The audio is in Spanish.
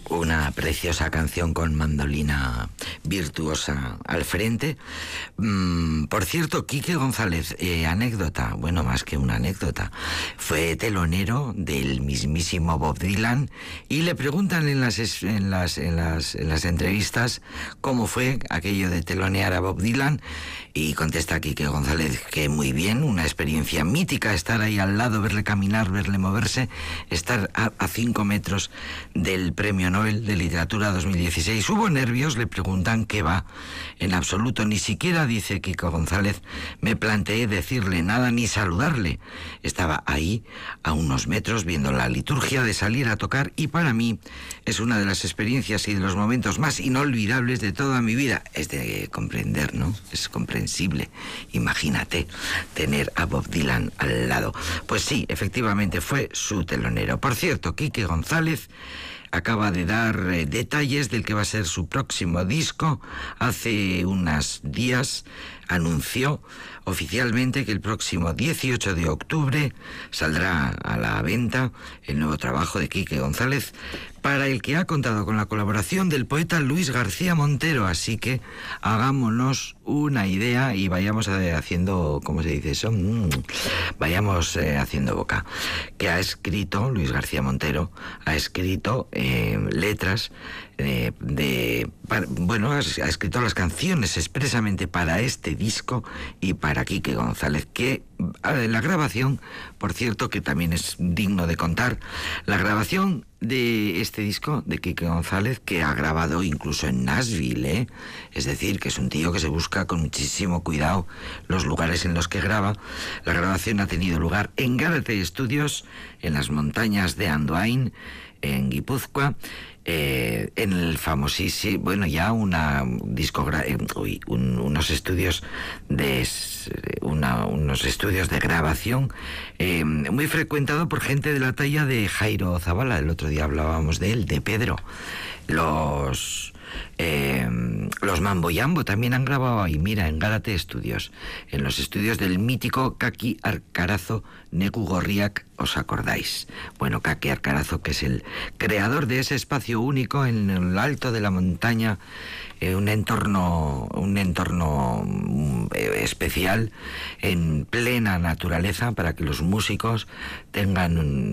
Una preciosa canción con mandolina virtuosa al frente. Por cierto, Quique González, anécdota, bueno, más que una anécdota, fue telonero del mismísimo Bob Dylan, y le preguntan en las entrevistas cómo fue aquello de telonear a Bob Dylan, y contesta Quique González que muy bien, una experiencia mítica, estar ahí al lado, verle caminar, verle moverse, estar a 5 metros del Premio Nobel de Literatura 2016. ¿Hubo nervios? Le preguntan. ¿Qué va? En absoluto, ni siquiera, dice Quique González, me planteé decirle nada ni saludarle. Estaba ahí, a unos metros, viendo la liturgia de salir a tocar, y para mí es una de las experiencias y de los momentos más inolvidables de toda mi vida. Es de comprender, ¿no? Es comprensible. Imagínate tener a Bob Dylan al lado. Pues sí, efectivamente fue su telonero. Por cierto, Quique González acaba de dar detalles del que va a ser su próximo disco. Hace unos días anunció oficialmente que el próximo 18 de octubre saldrá a la venta el nuevo trabajo de Quique González, para el que ha contado con la colaboración del poeta Luis García Montero. Así que hagámonos una idea y vayamos haciendo, ¿cómo se dice eso? Vayamos haciendo boca. Que ha escrito, Luis García Montero, ha escrito letras ha escrito las canciones expresamente para este disco y para Quique González, que la grabación, por cierto, que también es digno de contar, la grabación de este disco de Quique González, que ha grabado incluso en Nashville, es decir, que es un tío que se busca con muchísimo cuidado los lugares en los que graba. La grabación ha tenido lugar en Gárate Studios, en las montañas de Andoain, en Guipúzcoa, en el famosísimo, unos estudios de grabación muy frecuentado por gente de la talla de Jairo Zavala. El otro día hablábamos de él, de Pedro. Los Mambo Jambo también han grabado ahí, mira, en Gárate Studios, en los estudios del mítico Kaki Arcarazo Negu Gorriak, ¿os acordáis? Bueno, Kaki Arcarazo, que es el creador de ese espacio único en el alto de la montaña, un entorno especial, en plena naturaleza, para que los músicos tengan